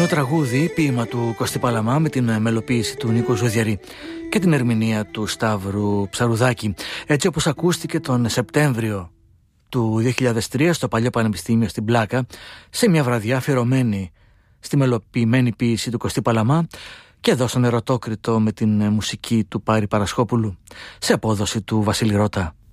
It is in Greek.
Νέο τραγούδι, ποίημα του Κωστή Παλαμά με την μελοποίηση του Νίκου Ζουδιαρή και την ερμηνεία του Σταύρου Ψαρουδάκη, έτσι όπως ακούστηκε τον Σεπτέμβριο του 2003 στο Παλιό Πανεπιστήμιο στην Πλάκα, σε μια βραδιά αφιερωμένη στη μελοποιημένη ποίηση του Κωστή Παλαμά και εδώ στον Ερωτόκριτο με την μουσική του Πάρη Παρασχόπουλου, σε απόδοση του Βασίλη Ρώτα.